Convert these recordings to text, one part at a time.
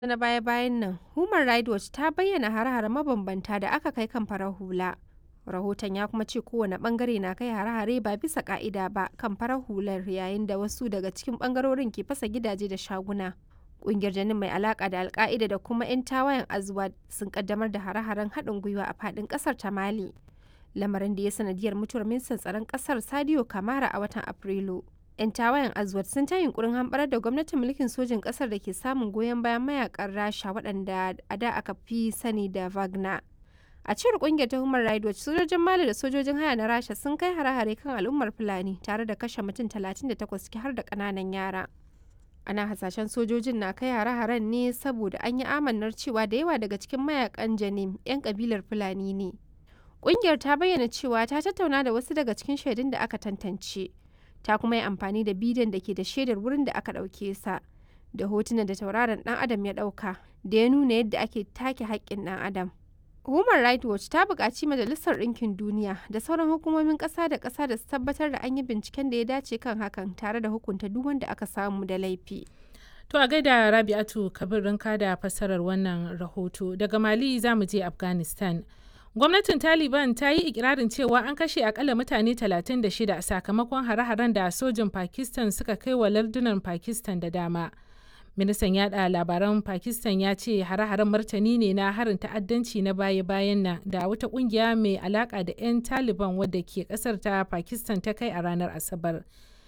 Na baya-bayan nan, Human Rights Watch ta bayyana hare-hare mabambanta da aka kai kan farar hula. Rahoton ya kuma ce kowane bangare na kai hare-hare ba bisa ka'ida ba kan farar hular yayin da wasu daga cikin bangarorin ke fasa gidaje da shaguna. Ƙungiyar Janin mai alaka da Alka'ida da kuma 'yan tawayen Azawad sun kaddamar da hare-haren haɗin gwiwa a faɗin ƙasar ta Mali. Lamarin da ya sanadiyar mutuwar ministan tsaron ƙasar Sadio Kamara a watan Afrilu. 'Yan tawayen Azawad sun ta yunkurin hamɓarar da gwamnatin mulkin sojin ƙasar da ke samun goyon bayan mayakan Rasha waɗanda a da aka fi sani da Wagner. A cewar ƙungiyar ta Human Rights Watch, sojojin Mali da sojojin haya na Rasha sun kai hare-hare kan al'ummar Fulani tare da kashe mutum 38 ciki har da ƙananan yara. Ana hasashen sojojin na kai hare-haren ne saboda an yi amannar cewa da yawa daga cikin mayakan Janim 'yan kabilar Fulani ne. Ƙungiyar ta bayyana cewa ta tattauna da wasu daga cikin shaidun da aka tantance. Ta kuma yi amfani da bidiyon da ke da shaidar wurin da aka ɗauke sa, da hotunan da tauraron ɗan adam ya ɗauka, da ya nuna yadda ake take haƙƙin ɗan adam. Human Rights Watch ta buƙaci Majalisar Ɗinkin Duniya da sauran hukumomin ƙasa da ƙasa da su tabbatar da an yi binciken da ya dace kan hakan tare da hukunta duk wanda aka samu da laifi. To a gaida Rabi'atu Kabir Rinka da fassarar wannan rahoto. Daga Mali za mu je Afghanistan. Gwamnatin Taliban ta yi ikirarin cewa an kashe akalla mutane 36 sakamakon hare-haren da sojin Pakistan suka kai wa lardunan Pakistan da dama. Ministan yada labaran Pakistan ya ce hare-haren martani ne na harin ta'addanci na baya-bayan nan da wata kungiya mai alaka da 'yan Taliban wadda ke kasar ta Pakistan ta kai a ranar Asabar.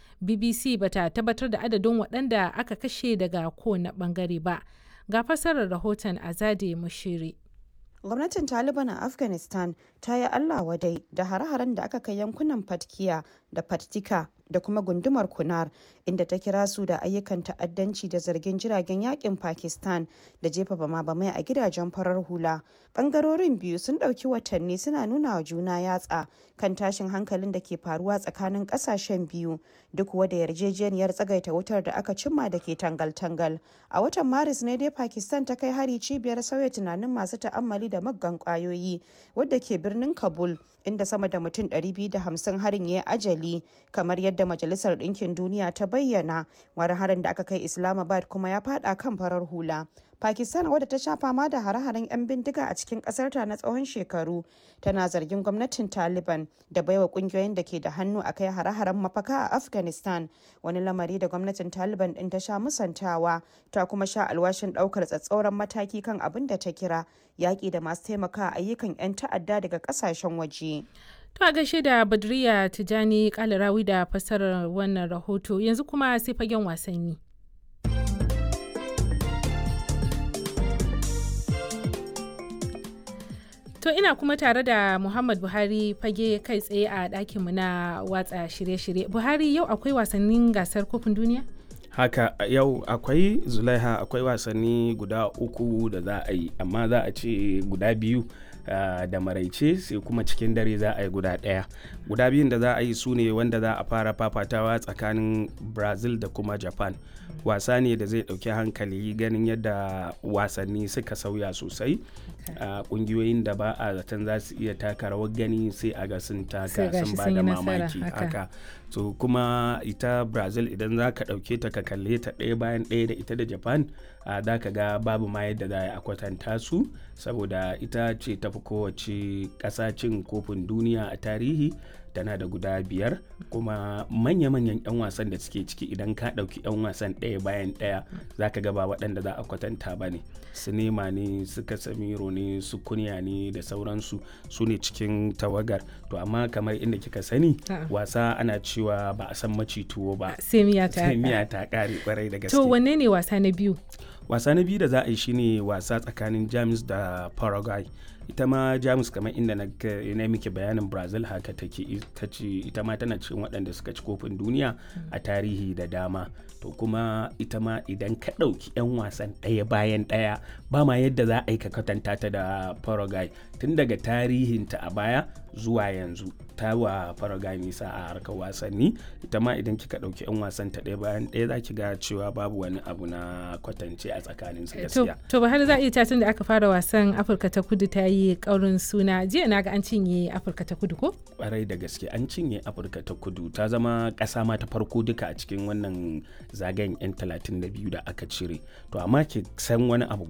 BBC bata tabbatar da adadin waɗanda aka kashe daga kowane bangare ba. Ga fassarar rahoton Azade Mushiri. Gwamnatin Taliban a Afghanistan ta yi Allah wadai da hare-haren da aka kai yankunan Patkiya da Paktika da kuma gundumar Kunar, inda ta kira su da ayyukan ta'addanci da zargin jiragen yakin Pakistan da jefa bama-bamai a gidajen farar hula. Bangarorin biyu sun ɗauki watanni suna nuna wa juna yatsa kan tashin hankalin da ke faruwa tsakanin ƙasashen biyu, duk wada yarjejeniyar tsagaita wutar da aka cimma da ke tangal-tangal. A watan Maris ne dai Pakistan ta kai hari cibiyar sauya tunanin masu ta'ammali da muggan kwayoyi wadda ke birnin Kabul, inda sama da mutum 250 harin ya ajali, kamar yadda Majalisar Ɗinkin Duniya ta bayyana. Wani harin da aka kai Islamabad kuma ya fada kan farar hula. Pakistan, wadda ta sha fama da hare-haren 'yan bindiga a cikin ƙasarta na tsawon shekaru, tana zargin gwamnatin Taliban da baiwa ƙungiyoyin da ke da hannu a kai hare-haren mafaka a Afghanistan, wani lamari da gwamnatin Taliban ɗin ta sha musantawa. Ta kuma sha alwashin ɗaukar tsatsauran mataki kan abin da ta kira yaƙi da masu taimaka ayyukan 'yan ta'adda daga ƙasashen waje. To a gaishe da Badriya Tijani Kalarawi da fassarar wannan rahoto. Yanzu kuma sai fagen wasanni. To ina kuma tare da Muhammad Buhari fage kai tsaye a ɗakinmu na watsa shirye-shirye. Buhari, yau akwai wasannin gasar kofin duniya? Haka yau akwai Zulaiha, akwai wasanni guda 3 da za a yi, amma za a ce guda 2 da maraice, sai kuma cikin dare za a yi guda 1. Guda 2 da za a yi su ne wanda za a fara fafatawa tsakanin Brazil da kuma Japan. Wasa ne da zai ɗauki hankali ganin yadda wasanni suka sauya sosai. Ƙungiyoyin da ba a zaton za su iya taka rawar gani sai a ga sun taka sun ba da mamaki haka. So kuma ita Brazil idan za ka ɗauke ta ka kalle ta ɗaya bayan ɗaya da ita da Japan, za ka ga babu ma yadda za a kwatanta su, saboda ita ce tafi kowace ƙasa cin kofin duniya a tarihi. Tana da guda 5, kuma manya-manyan 'yan wasan da suke ciki idan ka ɗauki 'yan wasan ɗaya bayan ɗaya za ka gaba waɗanda za a kwatanta ba ne. Su Nema ne, su Casemiro ne, su Kunya ne da sauransu, su ne cikin tawagar. To amma kamar inda kika sani, wasa ana cewa ba a san maci tuwo ba, sai miya ta ƙare kwarai da gaske. To wanne ne wasa na biyu? Wasa na biyu da za a yi shine wasa tsakanin Jamus da Paraguay. Ita ma Jamus, kamar inda na miki bayanin Brazil haka take, ita ma tana cikin waɗanda suka ci kofin duniya a tarihi da dama. To kuma ita ma idan ka ɗauki 'yan wasan ɗaya bayan ɗaya, ba ma yadda za a yi ka kwatanta ta da Paraguay. Tun daga tarihinta a baya zuwa yanzu ta wa Paraguay nisa a harkar wasanni. Ita ma idan kika ɗauki 'yan wasan ta ɗaya bayan ɗaya za ki ga cewa babu wani abu na kwatance a tsakanin su gaskiya. To ba har za a iya tun da aka fara wasan Afirka ta Kudu ta yi ƙaurin suna. Jiya na ga an cinye Afirka ta Kudu ko? Ƙwarai da gaske an cinye Afirka ta Kudu, ta zama ƙasa ma ta farko duka a cikin wannan zagayen 'yan 32 da aka cire. To amma ki san wani abu